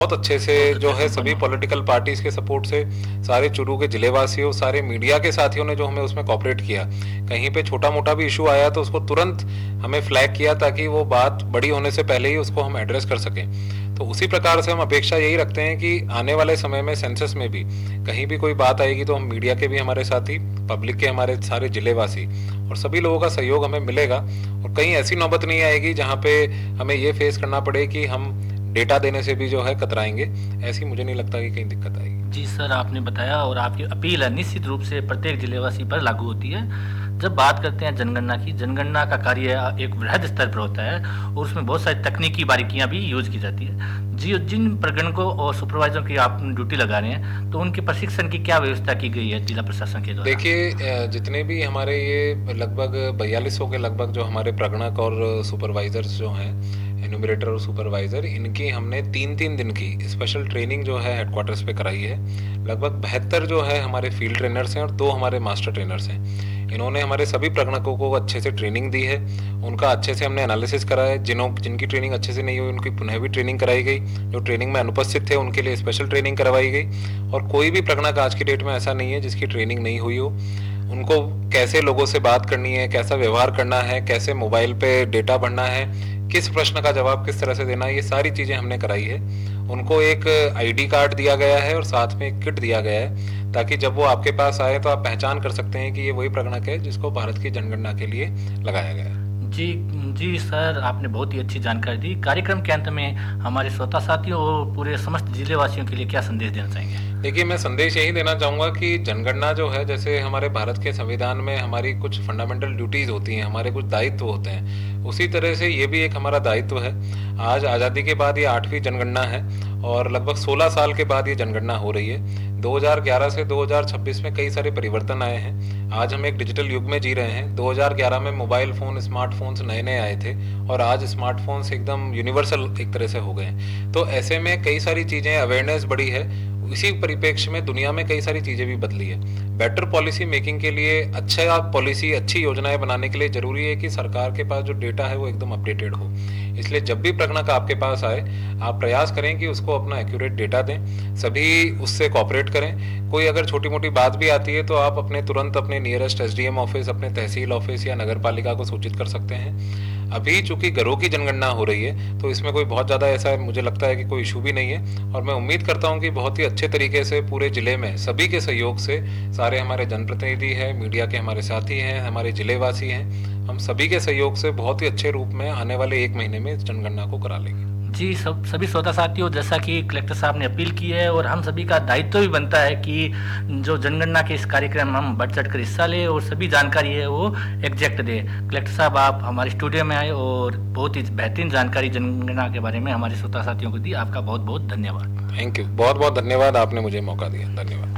बहुत अच्छे से जो है सभी पॉलिटिकल पार्टीज के सपोर्ट से सारे चुरू के जिलेवासियों, सारे मीडिया के साथियों ने जो हमें उसमें कॉपरेट किया। कहीं पे छोटा मोटा भी इशू आया तो उसको तुरंत हमें फ्लैग किया ताकि वो बात बड़ी होने से पहले ही उसको हम एड्रेस कर सकें। तो उसी प्रकार से हम अपेक्षा यही रखते हैं कि आने वाले समय में सेंसस में भी कहीं भी कोई बात आएगी तो हम मीडिया के भी हमारे साथी, पब्लिक के हमारे सारे जिलेवासी और सभी लोगों का सहयोग हमें मिलेगा और कहीं ऐसी नौबत नहीं आएगी जहाँ पे हमें ये फेस करना पड़े कि हम डेटा देने से भी जो है कतराएंगे। ऐसी मुझे नहीं लगता कि कहीं दिक्कत आएगी। जी सर, आपने बताया और आपकी अपील है निश्चित रूप से प्रत्येक जिलेवासी पर लागू होती है। जब बात करते हैं जनगणना की, जनगणना का कार्य एक वृहद स्तर पर होता है और उसमें बहुत सारी तकनीकी बारीकियां भी यूज की जाती है। जी, जिन प्रगणकों और सुपरवाइजरों की आप ड्यूटी लगा रहे हैं तो उनके प्रशिक्षण की क्या व्यवस्था की गई है जिला प्रशासन के द्वारा? देखिए, जितने भी हमारे ये लगभग 4200 के लगभग जो हमारे प्रगणक और सुपरवाइजर्स जो हैं, एनुमरेटर और सुपरवाइजर, इनकी हमने 3-3 दिन की स्पेशल ट्रेनिंग जो है हेडक्वार्टर्स पे कराई है। लगभग 72 जो है हमारे फील्ड ट्रेनर्स हैं और 2 हमारे मास्टर ट्रेनर्स हैं। इन्होंने हमारे सभी प्रगणकों को अच्छे से ट्रेनिंग दी है, उनका अच्छे से हमने एनालिसिस करा है। जिनकी ट्रेनिंग अच्छे से नहीं हुई उनकी पुनः भी ट्रेनिंग कराई गई। जो ट्रेनिंग में अनुपस्थित थे उनके लिए स्पेशल ट्रेनिंग करवाई गई और कोई भी प्रगणक आज की डेट में ऐसा नहीं है जिसकी ट्रेनिंग नहीं हुई हो। उनको कैसे लोगों से बात करनी है, कैसा व्यवहार करना है, कैसे मोबाइल पे डेटा भरना है, किस प्रश्न का जवाब किस तरह से देना है, ये सारी चीज़ें हमने कराई है। उनको एक आईडी कार्ड दिया गया है और साथ में एक किट दिया गया है ताकि जब वो आपके पास आए तो आप पहचान कर सकते हैं कि ये वही प्रगणक है जिसको भारत की जनगणना के लिए लगाया गया है। जी जी सर, आपने बहुत ही अच्छी जानकारी दी। कार्यक्रम के अंत में हमारे श्रोता साथियों और पूरे समस्त जिलेवासियों के लिए क्या संदेश देना चाहेंगे? देखिए, मैं संदेश यही देना चाहूँगा कि जनगणना जो है, जैसे हमारे भारत के संविधान में हमारी कुछ फंडामेंटल ड्यूटीज होती हैं, हमारे कुछ दायित्व होते हैं, उसी तरह से ये भी एक हमारा दायित्व है। आज आज़ादी के बाद ये 8वीं जनगणना है और लगभग 16 साल के बाद ये जनगणना हो रही है। 2011 से 2026 में कई सारे परिवर्तन आए हैं। आज हम एक डिजिटल युग में जी रहे हैं। 2011 में मोबाइल फ़ोन, स्मार्टफोन्स नए नए आए थे और आज स्मार्टफोन्स एकदम यूनिवर्सल एक तरह से हो गए हैं। तो ऐसे में कई सारी चीज़ें, अवेयरनेस बढ़ी है। इसी परिप्रेक्ष्य में दुनिया में कई सारी चीज़ें भी बदली है। बेटर पॉलिसी मेकिंग के लिए, अच्छा पॉलिसी, अच्छी योजनाएं बनाने के लिए ज़रूरी है कि सरकार के पास जो डेटा है वो एकदम अपडेटेड हो। इसलिए जब भी प्रगणक आपके पास आए, आप प्रयास करें कि उसको अपना एक्यूरेट डेटा दें, सभी उससे कॉपरेट करें। कोई अगर छोटी मोटी बात भी आती है तो आप तुरंत अपने नियरेस्ट एसडीएम ऑफिस, अपने तहसील ऑफिस या नगर पालिका को सूचित कर सकते हैं। अभी चूंकि घरों की जनगणना हो रही है तो इसमें कोई बहुत ज़्यादा ऐसा मुझे लगता है कि कोई इशू भी नहीं है और मैं उम्मीद करता हूं कि बहुत ही अच्छे तरीके से पूरे जिले में सभी के सहयोग से, सारे हमारे जनप्रतिनिधि हैं, मीडिया के हमारे साथी हैं, हमारे जिलेवासी हैं, हम सभी के सहयोग से बहुत ही अच्छे रूप में आने वाले 1 महीने में इस जनगणना को करा लेंगे। जी, सभी श्रोता साथियों, जैसा कि कलेक्टर साहब ने अपील की है और हम सभी का दायित्व भी बनता है कि जो जनगणना के इस कार्यक्रम में हम बढ़ चढ़ कर हिस्सा लें और सभी जानकारी है वो एग्जैक्ट दें। कलेक्टर साहब, आप हमारे स्टूडियो में आए और बहुत ही बेहतरीन जानकारी जनगणना के बारे में हमारे श्रोता साथियों को दी। आपका बहुत बहुत धन्यवाद। थैंक यू, बहुत बहुत धन्यवाद, आपने मुझे मौका दिया। धन्यवाद।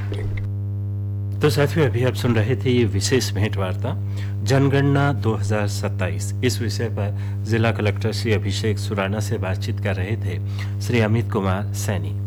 तो साथियों, अभी आप सुन रहे थे ये विशेष भेंट वार्ता जनगणना 2027। इस विषय पर जिला कलेक्टर श्री अभिषेक सुराना से बातचीत कर रहे थे श्री अमित कुमार सैनी।